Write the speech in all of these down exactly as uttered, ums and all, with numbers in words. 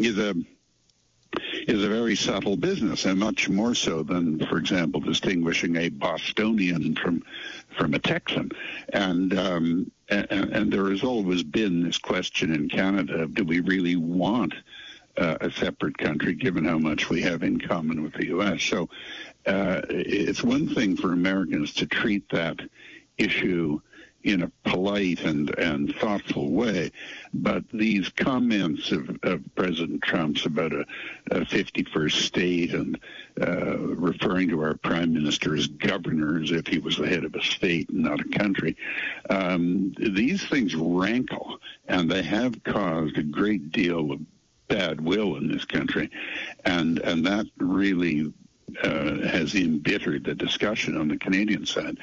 is a is a very subtle business, and much more so than, for example, distinguishing a Bostonian from from a Texan. And um, and, and there has always been this question in Canada: do we really want uh, a separate country, given how much we have in common with the U S? So uh, it's one thing for Americans to treat that issue in a polite and, and thoughtful way, but these comments of, of President Trump's about a, a fifty-first state and uh, referring to our prime minister as governor as if he was the head of a state and not a country, um, these things rankle, and they have caused a great deal of bad will in this country, and and that really Uh, has embittered the discussion on the Canadian side.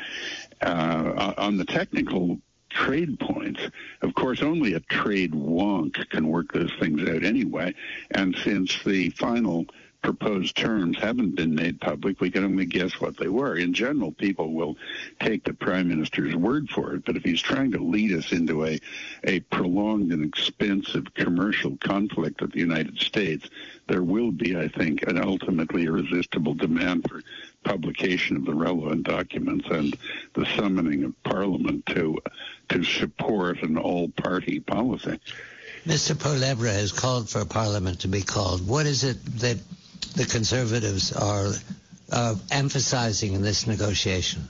Uh, on the technical trade points, of course, only a trade wonk can work those things out anyway. And since the final proposed terms haven't been made public, we can only guess what they were. In general, people will take the Prime Minister's word for it, but if he's trying to lead us into a, a prolonged and expensive commercial conflict with the United States, there will be, I think, an ultimately irresistible demand for publication of the relevant documents and the summoning of Parliament to to support an all-party policy. Mister Poilievre has called for Parliament to be called. What is it that the Conservatives are uh, emphasizing in this negotiation?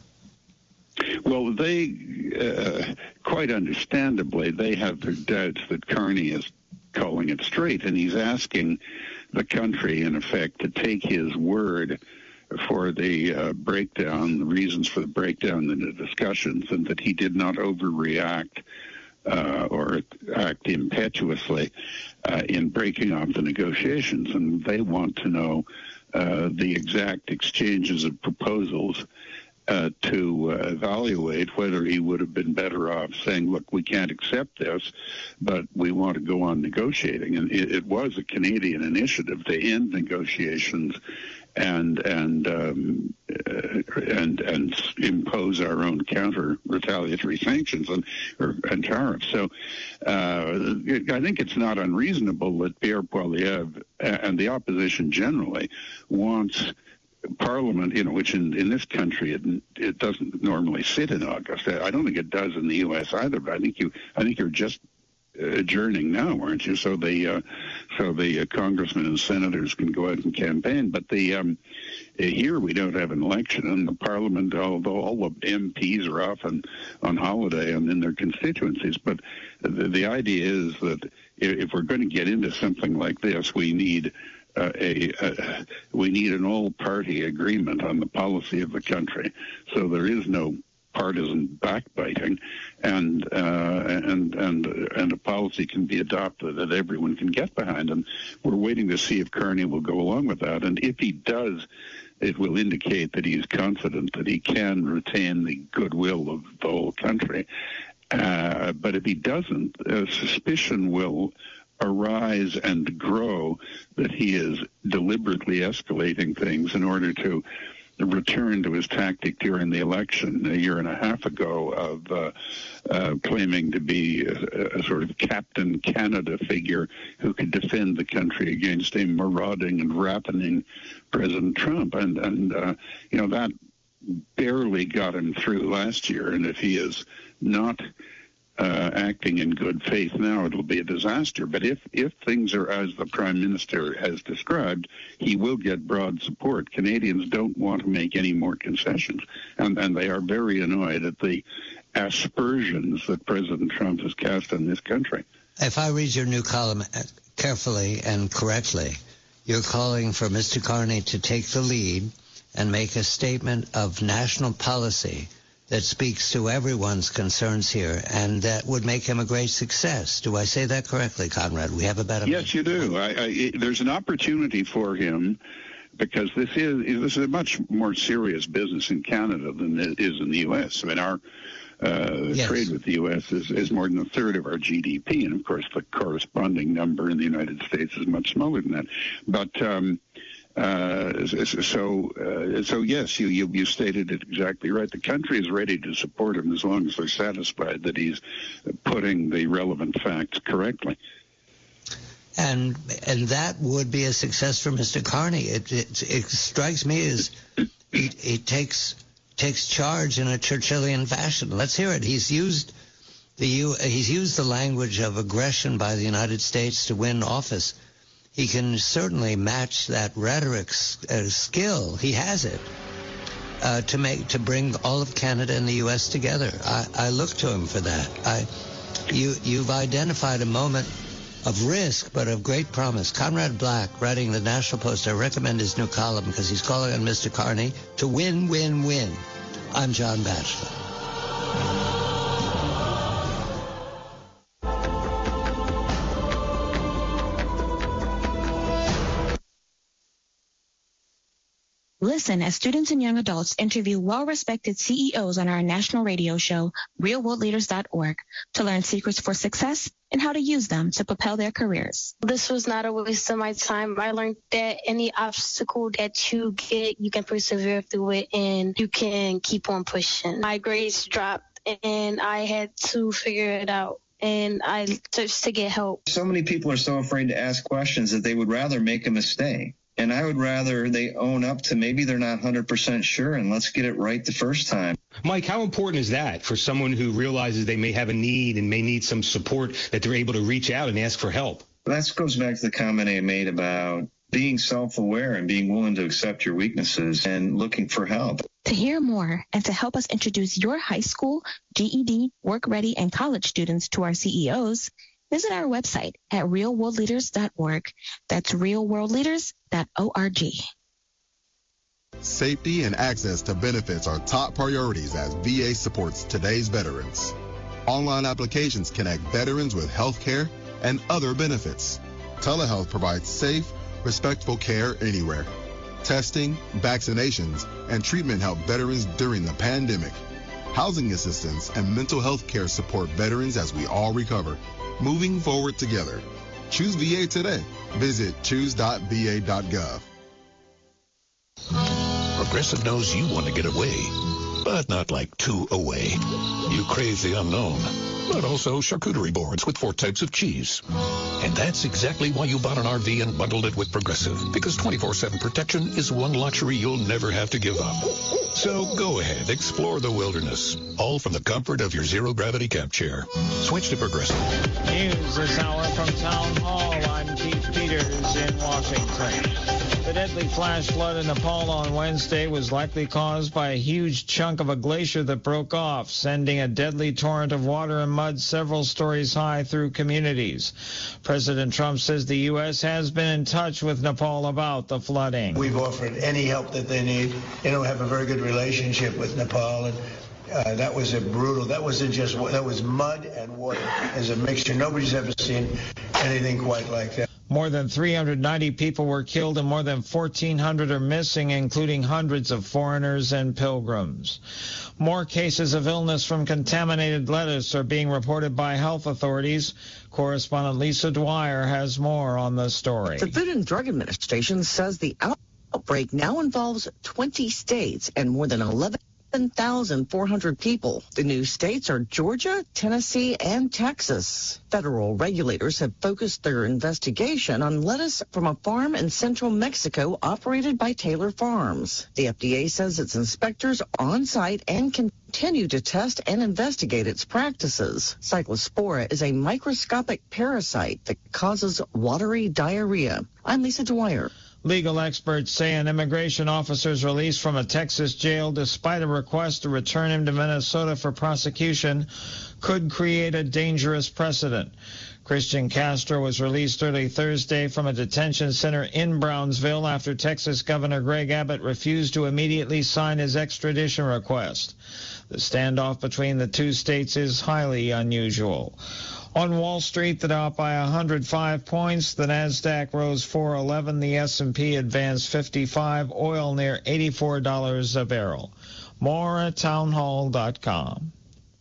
Well, they, uh, quite understandably, they have their doubts that Carney is calling it straight, and he's asking the country, in effect, to take his word for the uh, breakdown, the reasons for the breakdown in the discussions, and that he did not overreact uh, or act impetuously uh, in breaking off the negotiations. And they want to know uh, the exact exchanges of proposals Uh, to uh, evaluate whether he would have been better off saying, look, we can't accept this, but we want to go on negotiating. And it, it was a Canadian initiative to end negotiations and and um, uh, and and impose our own counter retaliatory sanctions and or, and tariffs. So uh, I think it's not unreasonable that Pierre Poilievre and the opposition generally wants Parliament, you know, which in, in this country it, it doesn't normally sit in August. I don't think it does in the U S either. But I think you, I think you're just adjourning now, aren't you? So the uh, so the uh, congressmen and senators can go out and campaign. But the um, here we don't have an election, and the Parliament, although all the M Ps are off on, on holiday and in their constituencies. But the, the idea is that if we're going to get into something like this, we need. Uh, a, uh, we need an all-party agreement on the policy of the country, so there is no partisan backbiting, and uh, and and and a policy can be adopted that everyone can get behind. And we're waiting to see if Carney will go along with that. And if he does, it will indicate that he is confident that he can retain the goodwill of the whole country. Uh, but if he doesn't, uh, suspicion will arise and grow that he is deliberately escalating things in order to return to his tactic during the election a year and a half ago of uh, uh, claiming to be a, a sort of Captain Canada figure who could defend the country against a marauding and rapaning President Trump. And, and uh, you know, that barely got him through last year. And if he is not Uh, acting in good faith now, it'll be a disaster. But if, if things are as the Prime Minister has described, he will get broad support. Canadians don't want to make any more concessions, and, and they are very annoyed at the aspersions that President Trump has cast on this country. If I read your new column carefully and correctly, you're calling for Mister Carney to take the lead and make a statement of national policy that speaks to everyone's concerns here, and that would make him a great success. Do I say that correctly, Conrad? We have about a Yes, you do. I, I, it, there's an opportunity for him, because this is this is a much more serious business in Canada than it is in the U S. I mean, our uh, yes. trade with the U S is, is more than a third of our G D P, and of course the corresponding number in the United States is much smaller than that. But um, Uh, so, uh, so yes, you, you you stated it exactly right. The country is ready to support him as long as they're satisfied that he's putting the relevant facts correctly. And and that would be a success for Mister Carney. It it, it strikes me as he, he takes takes charge in a Churchillian fashion. Let's hear it. He's used the he's used the language of aggression by the United States to win office. He can certainly match that rhetoric uh, skill. He has it uh, to make to bring all of Canada and the U S together. I, I look to him for that. I you you've identified a moment of risk, but of great promise. Conrad Black, writing the National Post, I recommend his new column because he's calling on Mister Carney to win, win, win. I'm John Batchelor. Listen as students and young adults interview well-respected C E Os on our national radio show, real world leaders dot org, to learn secrets for success and how to use them to propel their careers. This was not a waste of my time. I learned that any obstacle that you get, you can persevere through it and you can keep on pushing. My grades dropped and I had to figure it out. And I searched to get help. So many people are so afraid to ask questions that they would rather make a mistake. And I would rather they own up to maybe they're not one hundred percent sure, and let's get it right the first time. Mike, how important is that for someone who realizes they may have a need and may need some support, that they're able to reach out and ask for help? That goes back to the comment I made about being self-aware and being willing to accept your weaknesses and looking for help. To hear more and to help us introduce your high school, G E D, work-ready, and college students to our C E Os, visit our website at real world leaders dot org. That's real world leaders dot org. Safety and access to benefits are top priorities as V A supports today's veterans. Online applications connect veterans with health care and other benefits. Telehealth provides safe, respectful care anywhere. Testing, vaccinations, and treatment help veterans during the pandemic. Housing assistance and mental health care support veterans as we all recover. Moving forward together. Choose V A today. Visit choose dot v a dot gov. Progressive knows you want to get away, but not like too away. You crave the unknown, but also charcuterie boards with four types of cheese. And that's exactly why you bought an R V and bundled it with Progressive, because twenty-four seven protection is one luxury you'll never have to give up. So go ahead, explore the wilderness, all from the comfort of your zero-gravity camp chair. Switch to Progressive. News this hour from Town Hall. I'm Keith Peters in Washington. The deadly flash flood in Nepal on Wednesday was likely caused by a huge chunk of a glacier that broke off, sending a deadly torrent of water and mud several stories high through communities. President Trump says the U S has been in touch with Nepal about the flooding. We've offered any help that they need. You know, we have a very good relationship with Nepal, and uh, that was a brutal, that wasn't just, that was mud and water as a mixture. Nobody's ever seen anything quite like that. More than three hundred ninety people were killed and more than fourteen hundred are missing, including hundreds of foreigners and pilgrims. More cases of illness from contaminated lettuce are being reported by health authorities. Correspondent Lisa Dwyer has more on the story. The Food and Drug Administration says the outbreak now involves twenty states and more than eleven thousand four hundred people. The new states are Georgia, Tennessee, and Texas. Federal regulators have focused their investigation on lettuce from a farm in central Mexico operated by Taylor Farms. The F D A says its inspectors are on site and continue to test and investigate its practices. Cyclospora is a microscopic parasite that causes watery diarrhea. I'm Lisa Dwyer. Legal experts say an immigration officer is released from a Texas jail despite a request to return him to Minnesota for prosecution could create a dangerous precedent. Christian Castro was released early Thursday from a detention center in Brownsville after Texas Governor Greg Abbott refused to immediately sign his extradition request. The standoff between the two states is highly unusual. On Wall Street, the Dow up by one hundred five points. The Nasdaq rose four eleven. The S and P advanced fifty-five. Oil near eighty-four dollars a barrel. More at townhall dot com.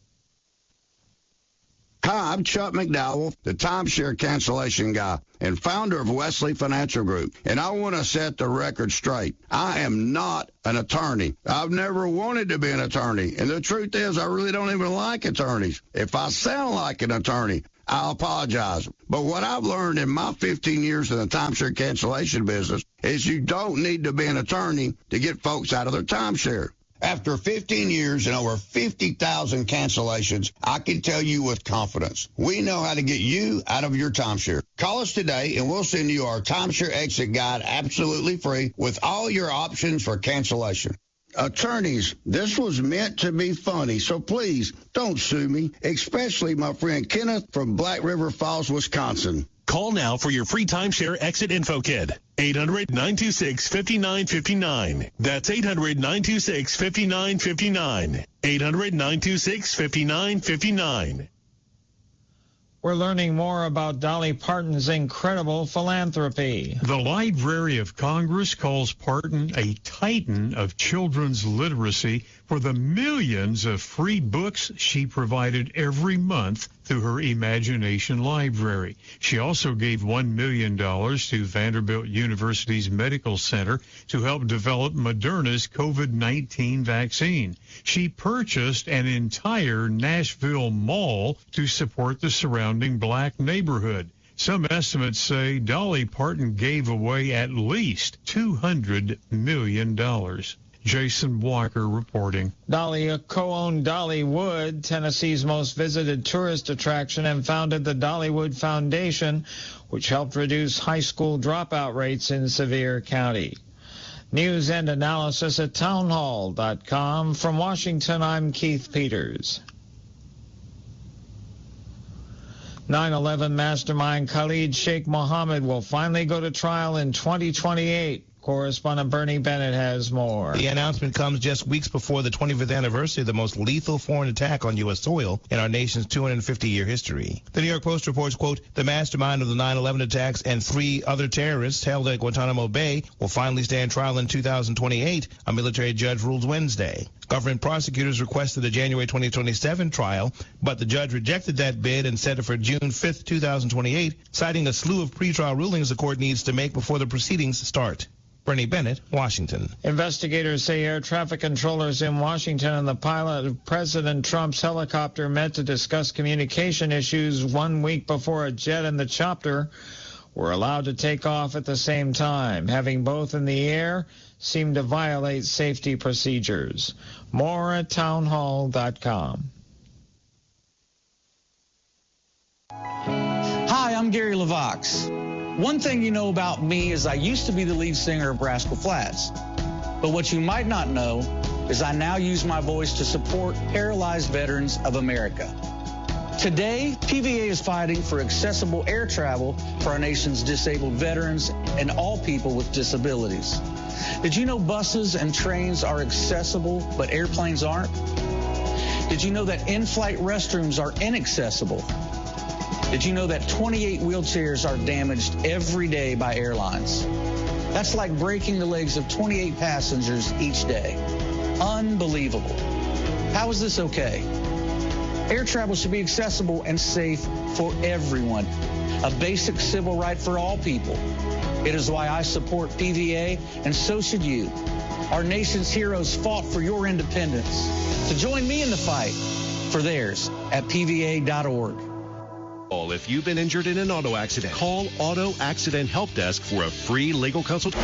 Hi, I'm Chuck McDowell, the timeshare cancellation guy and founder of Wesley Financial Group, and I want to set the record straight. I am not an attorney. I've never wanted to be an attorney, and the truth is I really don't even like attorneys. If I sound like an attorney, I'll apologize. But what I've learned in my fifteen years in the timeshare cancellation business is you don't need to be an attorney to get folks out of their timeshare. After fifteen years and over fifty thousand cancellations, I can tell you with confidence, we know how to get you out of your timeshare. Call us today and we'll send you our timeshare exit guide absolutely free with all your options for cancellation. Attorneys, this was meant to be funny, so please don't sue me, especially my friend Kenneth from Black River Falls, Wisconsin. Call now for your free timeshare exit info kit. eight hundred, nine two six, five nine five nine. That's eight hundred, nine two six, five nine five nine. eight hundred, nine two six, five nine five nine. We're learning more about Dolly Parton's incredible philanthropy. The Library of Congress calls Parton a titan of children's literacy for the millions of free books she provided every month through her Imagination Library. She also gave one million dollars to Vanderbilt University's Medical Center to help develop Moderna's COVID nineteen vaccine. She purchased an entire Nashville mall to support the surrounding black neighborhood. Some estimates say Dolly Parton gave away at least two hundred million dollars. Jason Walker reporting. Dolly co-owned Dollywood, Tennessee's most visited tourist attraction, and founded the Dollywood Foundation, which helped reduce high school dropout rates in Sevier County. News and analysis at townhall dot com. From Washington, I'm Keith Peters. nine eleven mastermind Khalid Sheikh Mohammed will finally go to trial in twenty twenty-eight. Correspondent Bernie Bennett has more. The announcement comes just weeks before the twenty-fifth anniversary of the most lethal foreign attack on U S soil in our nation's two hundred fifty year history. The New York Post reports, quote, the mastermind of the nine eleven attacks and three other terrorists held at Guantanamo Bay will finally stand trial in two thousand twenty-eight, a military judge ruled Wednesday. Government prosecutors requested a January twenty twenty-seven trial, but the judge rejected that bid and set it for June fifth, two thousand twenty-eight, citing a slew of pretrial rulings the court needs to make before the proceedings start. Bernie Bennett, Washington. Investigators say air traffic controllers in Washington and the pilot of President Trump's helicopter met to discuss communication issues one week before a jet and the chopper were allowed to take off at the same time. Having both in the air seemed to violate safety procedures. More at townhall dot com. Hi, I'm Gary LaVox. One thing you know about me is I used to be the lead singer of Rascal Flatts. But what you might not know is I now use my voice to support paralyzed veterans of America. Today, P V A is fighting for accessible air travel for our nation's disabled veterans and all people with disabilities. Did you know buses and trains are accessible, but airplanes aren't? Did you know that in-flight restrooms are inaccessible? Did you know that twenty-eight wheelchairs are damaged every day by airlines? That's like breaking the legs of twenty-eight passengers each day. Unbelievable. How is this okay? Air travel should be accessible and safe for everyone. A basic civil right for all people. It is why I support P V A, and so should you. Our nation's heroes fought for your independence. So join me in the fight for theirs at P V A dot org. If you've been injured in an auto accident, call Auto Accident Help Desk for a free legal consultation.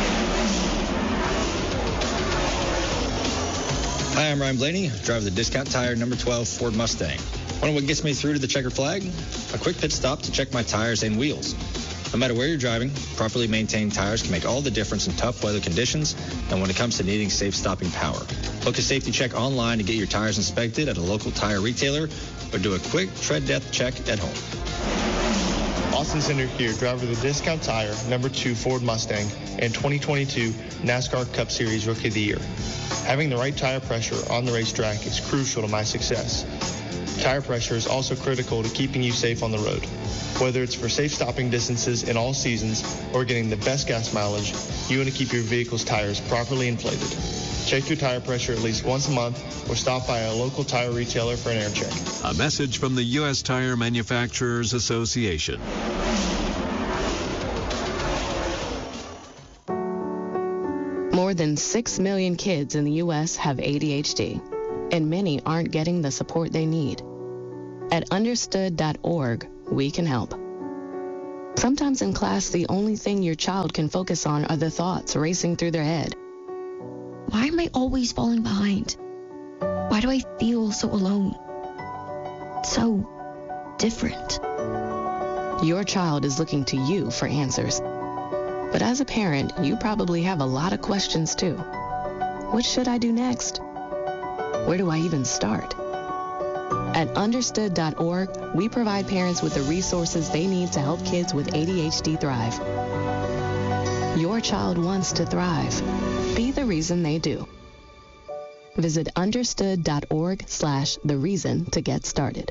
Hi, I'm Ryan Blaney, driver of the Discount Tire number twelve Ford Mustang. Want to know what gets me through to the checker flag? A quick pit stop to check my tires and wheels. No matter where you're driving, properly maintained tires can make all the difference in tough weather conditions and when it comes to needing safe stopping power. Book a safety check online to get your tires inspected at a local tire retailer or do a quick tread depth check at home. Austin Center here, driver of the Discount Tire number two Ford Mustang and twenty twenty-two NASCAR Cup Series Rookie of the Year. Having the right tire pressure on the racetrack is crucial to my success. Tire pressure is also critical to keeping you safe on the road. Whether it's for safe stopping distances in all seasons or getting the best gas mileage, you want to keep your vehicle's tires properly inflated. Check your tire pressure at least once a month or stop by a local tire retailer for an air check. A message from the U S Tire Manufacturers Association. More than six million kids in the U S have A D H D, and many aren't getting the support they need. At understood dot org, we can help. Sometimes in class, the only thing your child can focus on are the thoughts racing through their head. Why am I always falling behind? Why do I feel so alone? So different. Your child is looking to you for answers. But as a parent, you probably have a lot of questions too. What should I do next? Where do I even start? At understood dot org, we provide parents with the resources they need to help kids with A D H D thrive. Your child wants to thrive. Be the reason they do. Visit understood dot org slash the reason to get started.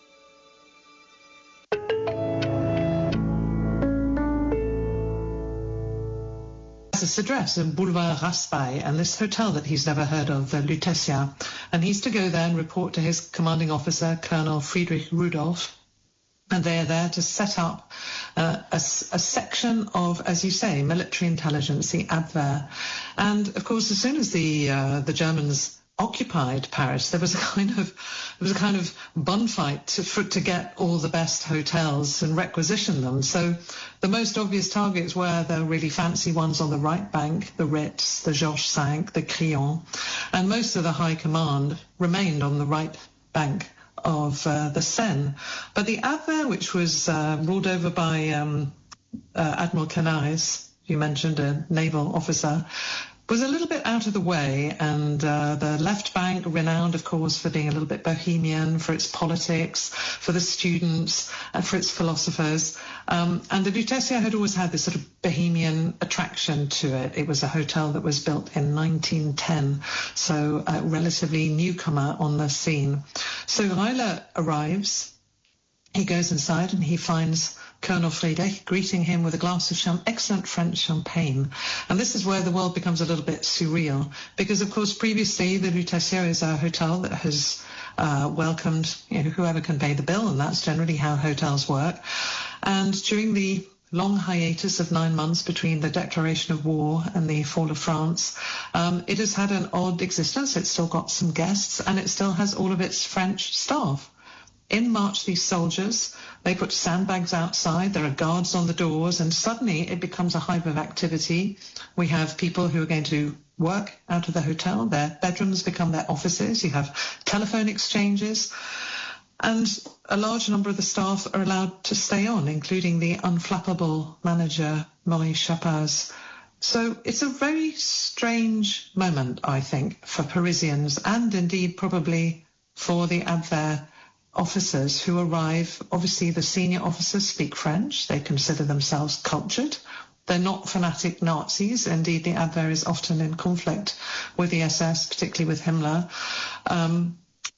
This address in Boulevard Raspail, and this hotel that he's never heard of, the Lutetia, and he's to go there and report to his commanding officer, Colonel Friedrich Rudolph, and they are there to set up uh, a, a section of, as you say, military intelligence, the Abwehr. And of course, as soon as the uh, the Germans occupied Paris, there was a kind of there was a kind of bun fight to, for, to get all the best hotels and requisition them. So the most obvious targets were the really fancy ones on the right bank, the Ritz, the Georges Cinq, the Crillon, and most of the high command remained on the right bank of uh, the Seine. But the Abwehr, which was uh, ruled over by um, uh, Admiral Canaris, you mentioned a naval officer, was a little bit out of the way, and uh, the left bank, renowned, of course, for being a little bit bohemian, for its politics, for the students, and for its philosophers. Um, and the Lutetia had always had this sort of bohemian attraction to it. It was a hotel that was built in nineteen ten, so a relatively newcomer on the scene. So Reyler arrives. He goes inside and he finds Colonel Friedrich greeting him with a glass of cham- excellent French champagne. And this is where the world becomes a little bit surreal, because, of course, previously the Lutetia is a hotel that has uh, welcomed you know, whoever can pay the bill, and that's generally how hotels work. And during the long hiatus of nine months between the declaration of war and the fall of France, um, it has had an odd existence. It's still got some guests, and it still has all of its French staff. In march these soldiers. They put sandbags outside. There are guards on the doors, and suddenly it becomes a hive of activity. We have people who are going to work out of the hotel. Their bedrooms become their offices. You have telephone exchanges, and a large number of the staff are allowed to stay on, including the unflappable manager, Maurice Chapaz. So it's a very strange moment, I think, for Parisians, and indeed probably for the Abwehr officers who arrive. Obviously, the senior officers speak French. They consider themselves cultured. They're not fanatic Nazis. Indeed, the Abwehr is often in conflict with the S S, particularly with Himmler. Um,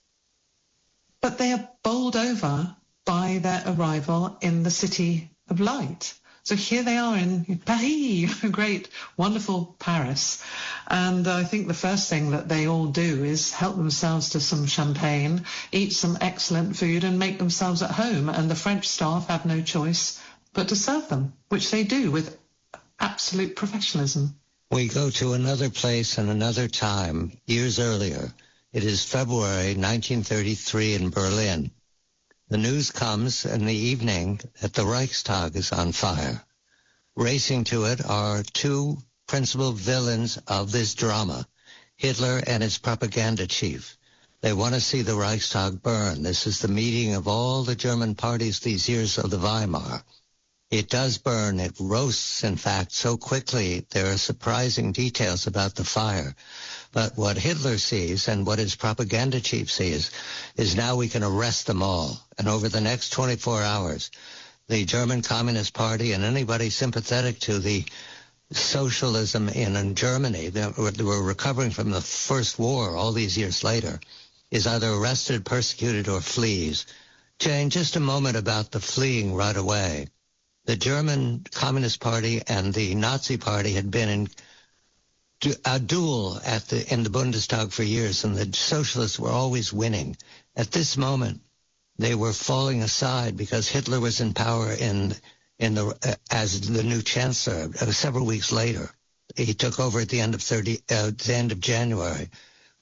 but they are bowled over by their arrival in the City of Light. So here they are in Paris, great, wonderful Paris. And I think the first thing that they all do is help themselves to some champagne, eat some excellent food, and make themselves at home. And the French staff have no choice but to serve them, which they do with absolute professionalism. We go to another place and another time, years earlier. It is February nineteen thirty-three in Berlin. The news comes in the evening that the Reichstag is on fire. Racing to it are two principal villains of this drama, Hitler and his propaganda chief. They want to see the Reichstag burn. This is the meeting of all the German parties these years of the Weimar. It does burn. It roasts, in fact, so quickly. There are surprising details about the fire. But what Hitler sees and what his propaganda chief sees is now we can arrest them all. And over the next twenty-four hours, the German Communist Party and anybody sympathetic to the socialism in Germany that were recovering from the first war all these years later is either arrested, persecuted, or flees. Jane, just a moment about the fleeing right away. The German Communist Party and the Nazi Party had been in a duel at the in the Bundestag for years, and the socialists were always winning. At this moment, they were falling aside because Hitler was in power in in the uh, as the new chancellor. Uh, several weeks later, he took over at the end of thirty uh, the end of January.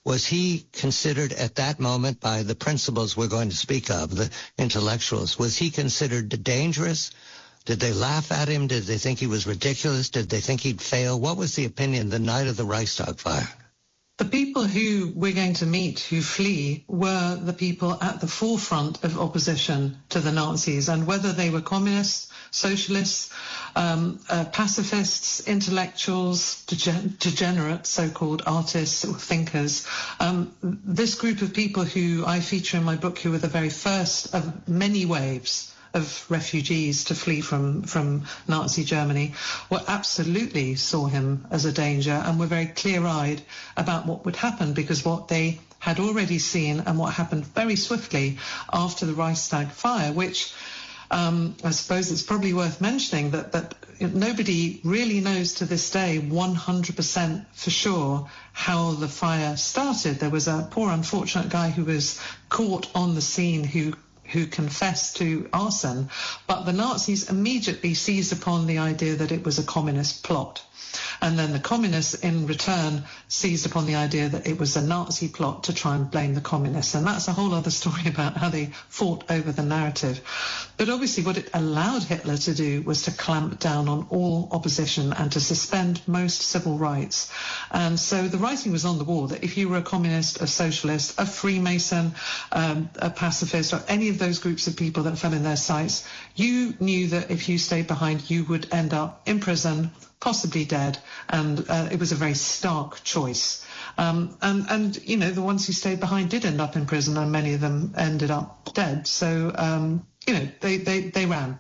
Was he considered at that moment by the principals we're going to speak of, the intellectuals, was he considered dangerous? Did they laugh at him? Did they think he was ridiculous? Did they think he'd fail? What was the opinion the night of the Reichstag fire? The people who we're going to meet who flee were the people at the forefront of opposition to the Nazis, and whether they were communists, socialists, um, uh, pacifists, intellectuals, degen- degenerate so-called artists or thinkers, um, this group of people who I feature in my book, who were the very first of many waves of refugees to flee from, from Nazi Germany, were absolutely saw him as a danger and were very clear-eyed about what would happen, because what they had already seen and what happened very swiftly after the Reichstag fire, which um, I suppose it's probably worth mentioning that, that nobody really knows to this day one hundred percent for sure how the fire started. There was a poor unfortunate guy who was caught on the scene who who confessed to arson, but the Nazis immediately seized upon the idea that it was a communist plot. And then the communists, in return, seized upon the idea that it was a Nazi plot to try and blame the communists. And that's a whole other story about how they fought over the narrative. But obviously what it allowed Hitler to do was to clamp down on all opposition and to suspend most civil rights. And so the writing was on the wall that if you were a communist, a socialist, a Freemason, um, a pacifist, or any of those groups of people that fell in their sights, you knew that if you stayed behind, you would end up in prison, possibly dead, and uh, it was a very stark choice. Um, and, and, you know, the ones who stayed behind did end up in prison, and many of them ended up dead. So, um, you know, they, they, they ran.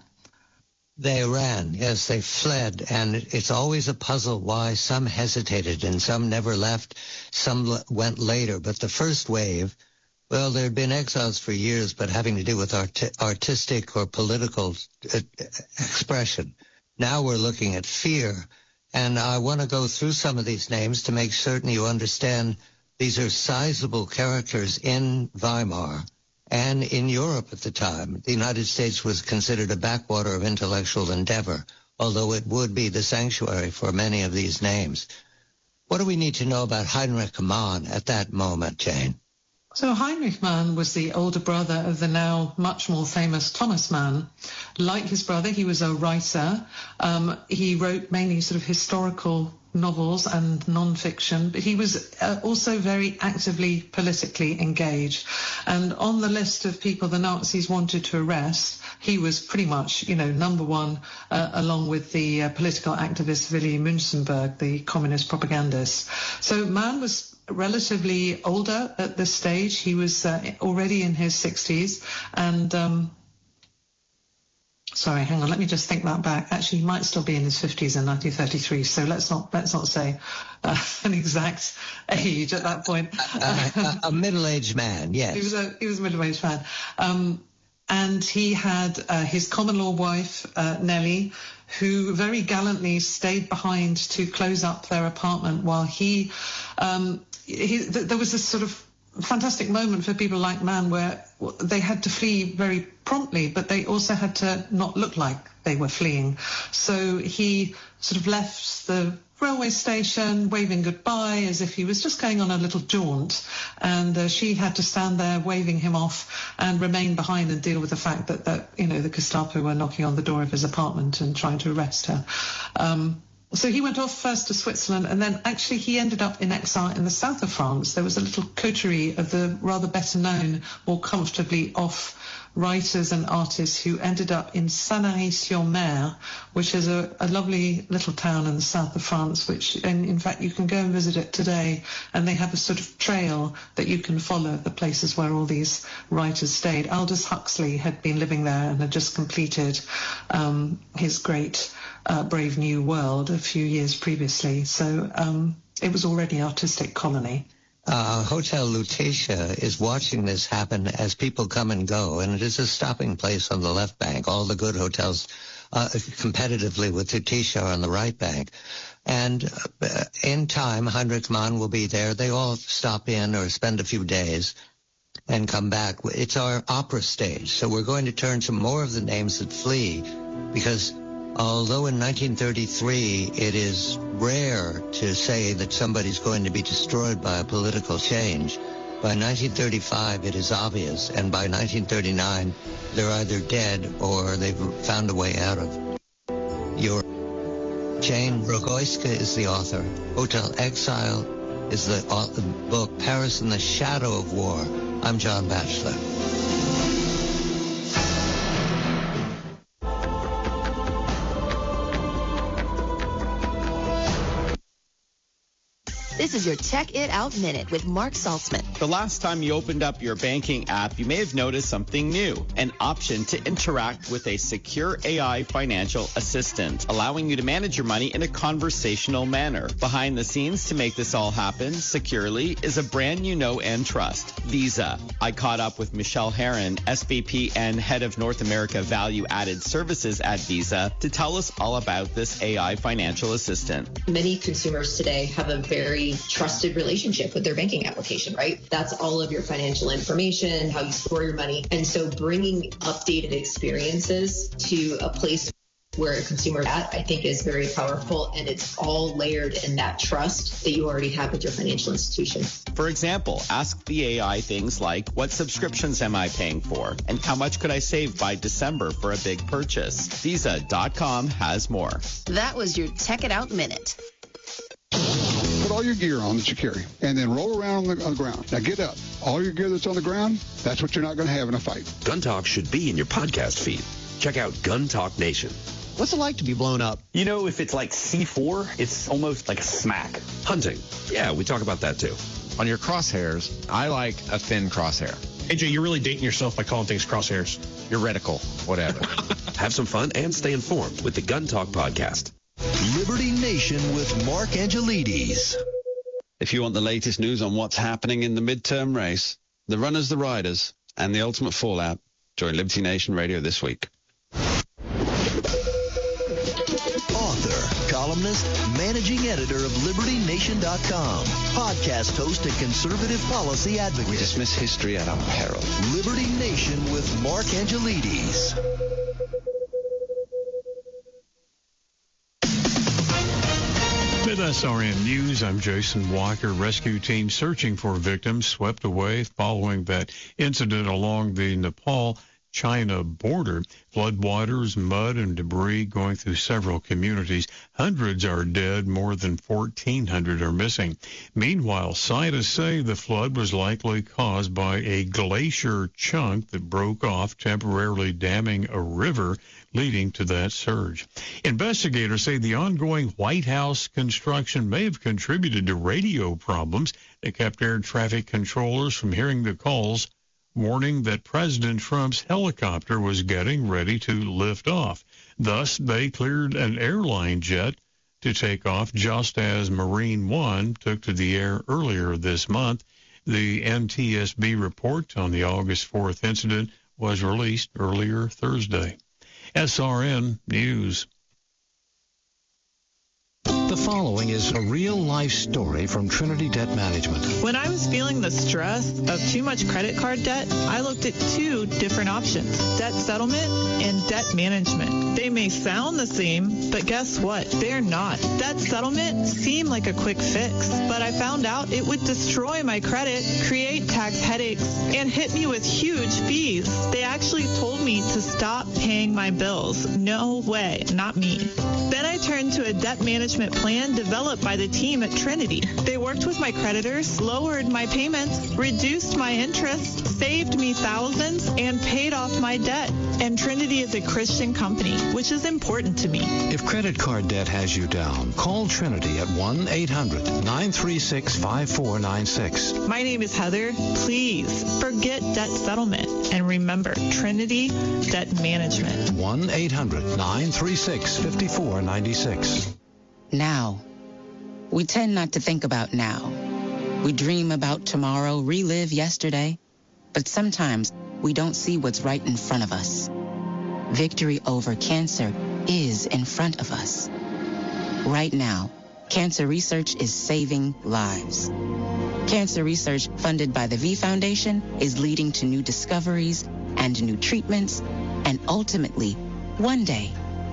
They ran, yes, they fled, and it's always a puzzle why some hesitated and some never left, some went later. But the first wave, well, there had been exiles for years, but having to do with art- artistic or political uh, expression. Now we're looking at fear, and I want to go through some of these names to make certain you understand these are sizable characters in Weimar and in Europe at the time. The United States was considered a backwater of intellectual endeavor, although it would be the sanctuary for many of these names. What do we need to know about Heinrich Mann at that moment, Jane? So Heinrich Mann was the older brother of the now much more famous Thomas Mann. Like his brother, he was a writer. Um, he wrote mainly sort of historical novels and non-fiction, but he was uh, also very actively politically engaged. And on the list of people the Nazis wanted to arrest, he was pretty much, you know, number one, uh, along with the uh, political activist Willy Münzenberg, the communist propagandist. So Mann was relatively older at this stage. He was uh, already in his sixties, and um, sorry, hang on, let me just think that back. Actually, he might still be in his fifties in nineteen thirty-three, so let's not let's not say uh, an exact age at that point. a, a, a middle-aged man, yes. He was a he was a middle-aged man, um, and he had uh, his common-law wife uh, Nellie, who very gallantly stayed behind to close up their apartment while he. Um, he th- there was this sort of fantastic moment for people like Mann where they had to flee very promptly, but they also had to not look like they were fleeing. So he sort of left the railway station waving goodbye as if he was just going on a little jaunt, and uh, she had to stand there waving him off and remain behind and deal with the fact that, that you know, the Gestapo were knocking on the door of his apartment and trying to arrest her. Um, So he went off first to Switzerland, and then actually he ended up in exile in the south of France. There was a little coterie of the rather better known, more comfortably off writers and artists who ended up in Sanary-sur-Mer, which is a, a lovely little town in the south of France, which, and in fact, you can go and visit it today, and they have a sort of trail that you can follow, the places where all these writers stayed. Aldous Huxley had been living there and had just completed um, his great uh, Brave New World a few years previously, so um, it was already an artistic colony. Uh, Hotel Lutetia is watching this happen as people come and go, and it is a stopping place on the left bank. All the good hotels uh, competitively with Lutetia are on the right bank. And uh, in time, Heinrich Mann will be there. They all stop in or spend a few days and come back. It's our opera stage, so we're going to turn to more of the names that flee, because Although in nineteen thirty-three it is rare to say that somebody's going to be destroyed by a political change, by nineteen thirty-five it is obvious, and by nineteen thirty-nine they're either dead or they've found a way out of Europe. Jane Rogoyska is the author. Hotel Exile is the author, book. Paris in the Shadow of War. I'm John Batchelor. This is your Check It Out Minute with Mark Saltzman. The last time you opened up your banking app, you may have noticed something new, an option to interact with a secure A I financial assistant, allowing you to manage your money in a conversational manner. Behind the scenes to make this all happen securely is a brand you know and trust, Visa. I caught up with Michelle Herron, S V P and Head of North America Value Added Services at Visa, to tell us all about this A I financial assistant. Many consumers today have a very trusted relationship with their banking application, right? That's all of your financial information, how you store your money. And so bringing updated experiences to a place where a consumer is at, I think is very powerful, and it's all layered in that trust that you already have with your financial institution. For example, ask the A I things like, what subscriptions am I paying for? And how much could I save by December for a big purchase? Visa dot com has more. That was your Check It Out Minute. Put all your gear on that you carry, and then roll around on the, on the ground. Now get up. All your gear that's on the ground, that's what you're not going to have in a fight. Gun Talk should be in your podcast feed. Check out Gun Talk Nation. What's it like to be blown up? You know, if it's like C four, it's almost like a smack. Hunting. Yeah, we talk about that too. On your crosshairs, I like a thin crosshair. A J, you're really dating yourself by calling things crosshairs. Your reticle, whatever. Have some fun and stay informed with the Gun Talk podcast. Liberty Nation with Mark Angelides. If you want the latest news on what's happening in the midterm race, the runners, the riders, and the ultimate fallout, join Liberty Nation Radio this week. Author, columnist, managing editor of Liberty Nation dot com, podcast host and conservative policy advocate. We dismiss history at our peril. Liberty Nation with Mark Angelides. With S R N News, I'm Jason Walker. Rescue teams searching for victims swept away following that incident along the Nepal-China border. Floodwaters, mud, and debris going through several communities. Hundreds are dead. More than fourteen hundred are missing. Meanwhile, scientists say the flood was likely caused by a glacier chunk that broke off, temporarily damming a river, leading to that surge. Investigators say the ongoing White House construction may have contributed to radio problems that kept air traffic controllers from hearing the calls warning that President Trump's helicopter was getting ready to lift off. Thus, they cleared an airline jet to take off just as Marine One took to the air earlier this month. The N T S B report on the August fourth incident was released earlier Thursday. S R N News. The following is a real-life story from Trinity Debt Management. When I was feeling the stress of too much credit card debt, I looked at two different options, debt settlement and debt management. They may sound the same, but guess what? They're not. Debt settlement seemed like a quick fix, but I found out it would destroy my credit, create tax headaches, and hit me with huge fees. They actually told me to stop paying my bills. No way, not me. Then I turned to a debt management plan developed by the team at Trinity. They worked with my creditors, lowered my payments, reduced my interest, saved me thousands, and paid off my debt. And Trinity is a Christian company, which is important to me. If credit card debt has you down, call Trinity at one eight hundred nine three six five four nine six. My name is Heather. Please forget debt settlement and remember Trinity Debt Management. one eight hundred nine three six five four nine six. Now. We tend not to think about now. We dream about tomorrow, relive yesterday, but sometimes we don't see what's right in front of us. Victory over cancer is in front of us. Right now, cancer research is saving lives. Cancer research funded by the V Foundation is leading to new discoveries and new treatments, and ultimately, one day,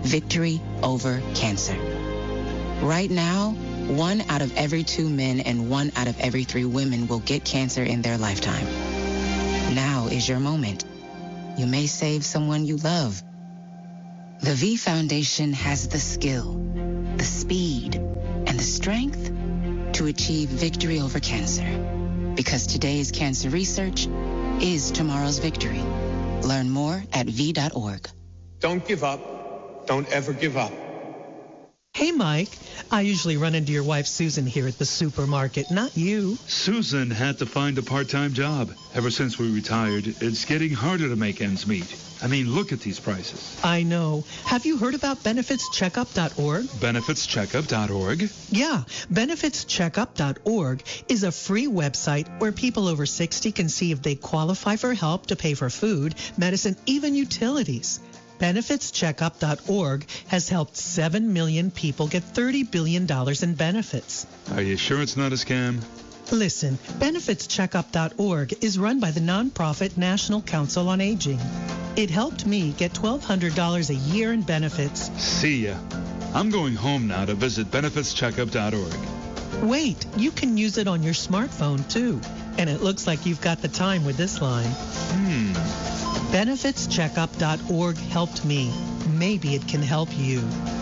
victory over cancer. Right now, one out of every two men and one out of every three women will get cancer in their lifetime. Now is your moment. You may save someone you love. The V Foundation has the skill, the speed, and the strength to achieve victory over cancer. Because today's cancer research is tomorrow's victory. Learn more at V dot org. Don't give up. Don't ever give up. Hey, Mike. I usually run into your wife, Susan, here at the supermarket, not you. Susan had to find a part-time job. Ever since we retired, it's getting harder to make ends meet. I mean, look at these prices. I know. Have you heard about benefits checkup dot org? benefits checkup dot org? Yeah. benefits checkup dot org is a free website where people over sixty can see if they qualify for help to pay for food, medicine, even utilities. benefits checkup dot org has helped seven million people get thirty billion dollars in benefits. Are you sure it's not a scam? Listen, benefits checkup dot org is run by the nonprofit National Council on Aging. It helped me get twelve hundred dollars a year in benefits. See ya. I'm going home now to visit benefits checkup dot org. Wait, you can use it on your smartphone too. And it looks like you've got the time with this line. Hmm. benefits checkup dot org helped me. Maybe it can help you.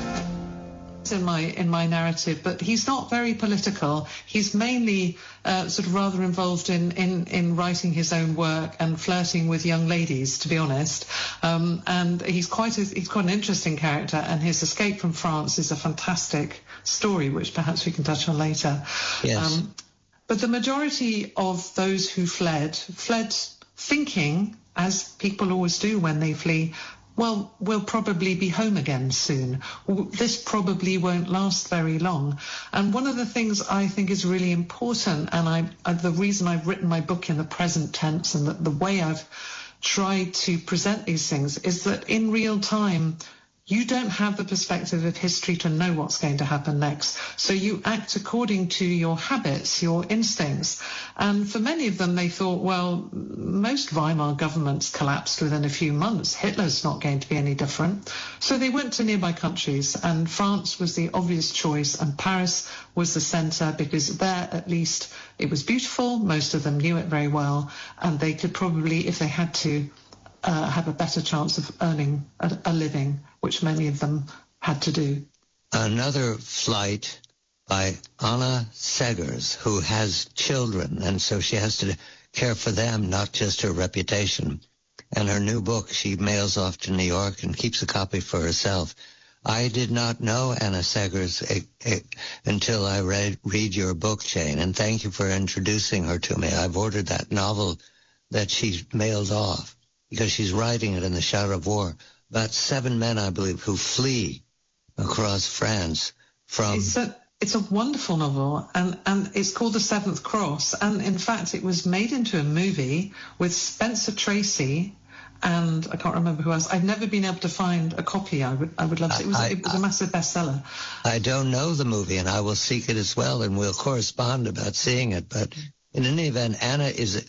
In my in my narrative, but he's not very political. He's mainly uh, sort of rather involved in, in, in writing his own work and flirting with young ladies, to be honest. Um, and he's quite a, he's quite an interesting character. And his escape from France is a fantastic story, which perhaps we can touch on later. Yes. Um, but the majority of those who fled fled thinking, as people always do when they flee, well, we'll probably be home again soon. This probably won't last very long. And one of the things I think is really important, and I, I the reason I've written my book in the present tense and the, the way I've tried to present these things, is that in real time, you don't have the perspective of history to know what's going to happen next. So you act according to your habits, your instincts. And for many of them, they thought, well, most Weimar governments collapsed within a few months. Hitler's not going to be any different. So they went to nearby countries, and France was the obvious choice, and Paris was the centre, because there, at least, it was beautiful. Most of them knew it very well, and they could probably, if they had to, Uh, have a better chance of earning a, a living, which many of them had to do. Another flight by Anna Seghers, who has children, and so she has to care for them, not just her reputation. And her new book she mails off to New York and keeps a copy for herself. I did not know Anna Seghers it, it, until I read, read your book, Jane, and thank you for introducing her to me. I've ordered that novel that she mailed off, because she's writing it in the shadow of war. About seven men, I believe, who flee across France from... It's a, it's a wonderful novel, and, and it's called The Seventh Cross. And, in fact, it was made into a movie with Spencer Tracy and I can't remember who else. I've never been able to find a copy. I would I would love to. It was, I, it was a massive bestseller. I don't know the movie, and I will seek it as well, and we'll correspond about seeing it. But in any event, Anna is...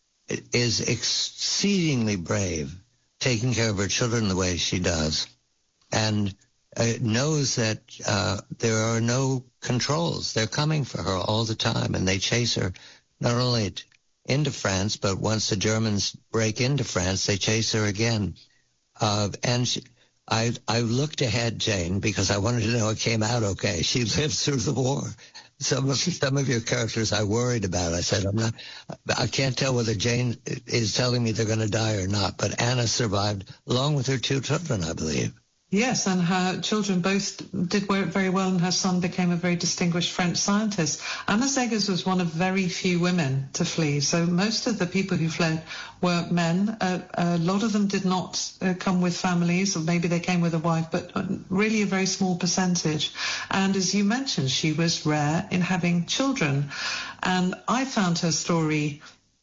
is exceedingly brave, taking care of her children the way she does, and uh, knows that uh, there are no controls. They're coming for her all the time, and they chase her not only t- into France, but once the Germans break into France, they chase her again. Uh, and she, I, I looked ahead, Jane, because I wanted to know it came out okay. She lived through the war. Some of some of your characters I worried about. I said, I'm not, I can't tell whether Jane is telling me they're going to die or not, but Anna survived along with her two children, I believe. Yes, and her children both did very well, and her son became a very distinguished French scientist. Anna Seghers was one of very few women to flee, so most of the people who fled were men. Uh, a lot of them did not uh, come with families, or maybe they came with a wife, but really a very small percentage. And as you mentioned, she was rare in having children. And I found her story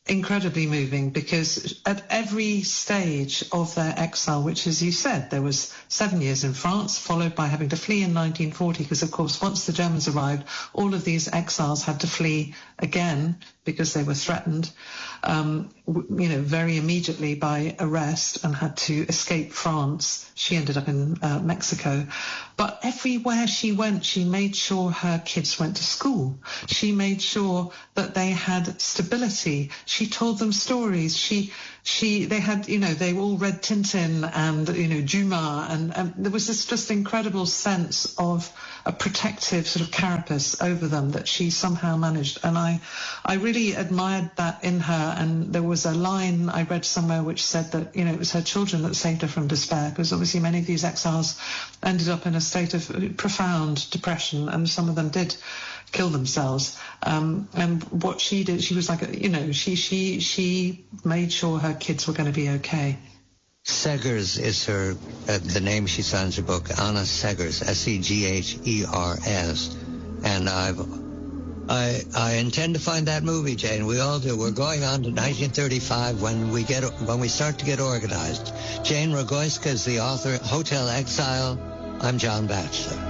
incredibly moving, because at every stage of their exile, which, as you said, there was seven years in France, followed by having to flee in nineteen forty, because, of course, once the Germans arrived, all of these exiles had to flee again because they were threatened, um, you know, very immediately by arrest, and had to escape France. She ended up in uh, Mexico. But everywhere she went, she made sure her kids went to school. She made sure that they had stability. She told them stories. She, she, they had, you know, they all read Tintin and, you know, Dumas, and, and there was this just incredible sense of a protective sort of carapace over them that she somehow managed. And I, I really admired that in her. And there was a line I read somewhere which said that, you know, it was her children that saved her from despair, because obviously many of these exiles ended up in a state of profound depression, and some of them did kill themselves. Um, and what she did, she was like, a, you know, she she she made sure her kids were going to be okay. Seghers is her, uh, the name she signs her book, Anna Seghers, S E G H E R S. And I've, I, I intend to find that movie, Jane. We all do. We're going on to nineteen thirty-five when we get, when we start to get organized. Jane Rogoyska is the author, Hotel Exile. I'm John Batchelor.